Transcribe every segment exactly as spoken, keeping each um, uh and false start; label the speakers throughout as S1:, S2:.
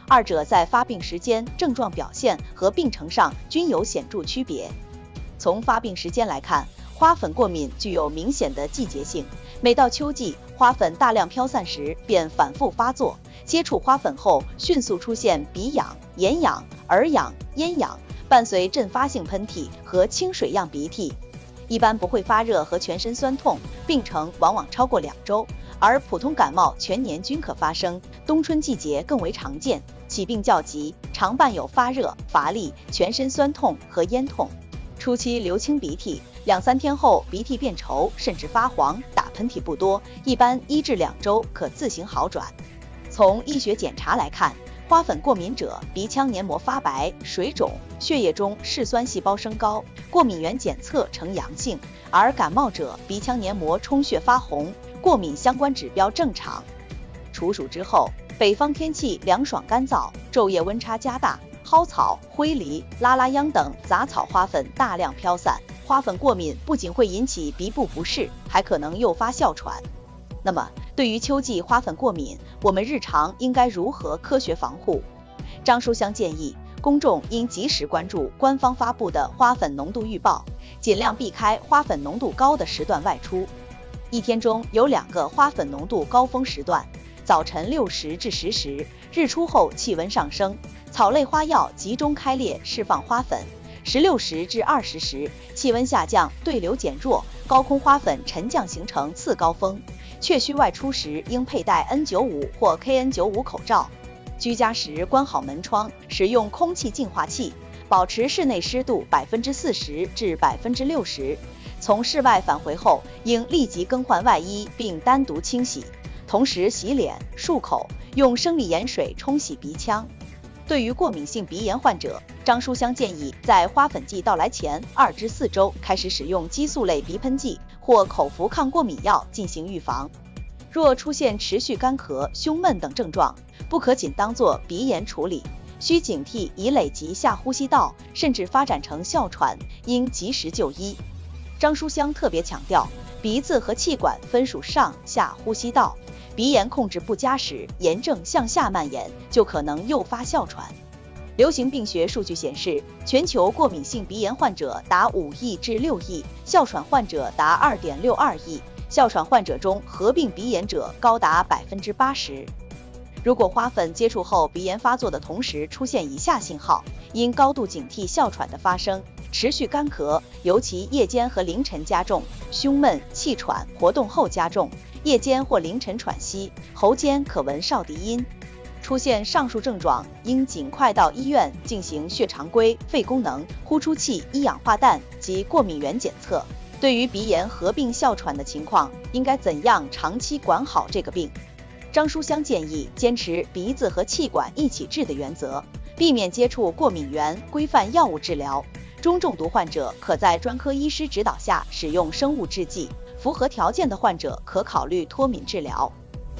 S1: 二者在发病时间、症状表现和病程上均有显著区别。从发病时间来看，花粉过敏具有明显的季节性，每到秋季，花粉大量飘散时便反复发作，接触花粉后迅速出现鼻痒、眼痒、耳痒、咽痒，伴随阵发性喷嚏和清水样鼻涕，一般不会发热和全身酸痛，病程往往超过两周，而普通感冒全年均可发生，冬春季节更为常见，起病较急，常伴有发热、乏力、全身酸痛和咽痛。初期流清鼻涕，两三天后鼻涕变稠甚至发黄，打喷嚏不多，一般一至两周可自行好转。从医学检查来看，花粉过敏者鼻腔黏膜发白、水肿，血液中嗜酸细胞升高，过敏原检测呈阳性；而感冒者鼻腔黏膜充血发红，过敏相关指标正常。处暑之后，北方天气凉爽干燥，昼夜温差加大，蒿草、灰梨、拉拉秧等杂草花粉大量飘散。花粉过敏不仅会引起鼻部不适，还可能诱发哮喘。那么，对于秋季花粉过敏，我们日常应该如何科学防护？张书香建议，公众应及时关注官方发布的花粉浓度预报，尽量避开花粉浓度高的时段外出。一天中有两个花粉浓度高峰时段，早晨六时至十时，日出后气温上升，草类花药集中开裂释放花粉；十六时至二十时，气温下降，对流减弱，高空花粉沉降形成次高峰。确需外出时应佩戴 N 九十五 或 K N 九十五 口罩。居家时关好门窗，使用空气净化器，保持室内湿度 百分之四十 至 百分之六十。从室外返回后，应立即更换外衣并单独清洗，同时洗脸、漱口，用生理盐水冲洗鼻腔。对于过敏性鼻炎患者，张书香建议在花粉季到来前二至四周开始使用激素类鼻喷剂或口服抗过敏药进行预防。若出现持续干咳、胸闷等症状，不可仅当作鼻炎处理，需警惕已累及下呼吸道，甚至发展成哮喘，应及时就医。张书香特别强调，鼻子和气管分属上下呼吸道，鼻炎控制不佳时，炎症向下蔓延，就可能诱发哮喘。流行病学数据显示，全球过敏性鼻炎患者达五亿至六亿，哮喘患者达 二点六二亿，哮喘患者中合并鼻炎者高达 百分之八十。如果花粉接触后鼻炎发作的同时出现以下信号，应高度警惕哮喘的发生：持续干咳，尤其夜间和凌晨加重；胸闷、气喘，活动后加重；夜间或凌晨喘息，喉间可闻哨笛音。出现上述症状，应尽快到医院进行血常规、肺功能、呼出气、一氧化氮及过敏原检测。对于鼻炎合并哮喘的情况，应该怎样长期管好这个病？张书香建议坚持鼻子和气管一起治的原则，避免接触过敏源，规范药物治疗。中中毒患者可在专科医师指导下使用生物制剂，符合条件的患者可考虑脱敏治疗。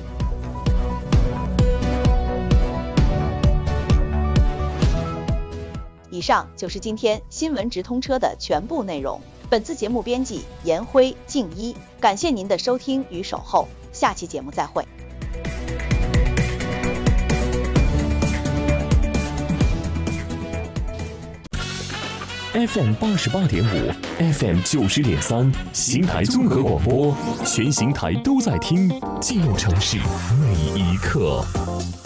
S1: 以上就是今天新闻直通车的全部内容。本次节目编辑严辉、静一，感谢您的收听与守候，下期节目再会。
S2: F M 八十八点五 ，F M 九十点三，邢台综合广播，全邢台都在听，记录城市每一刻。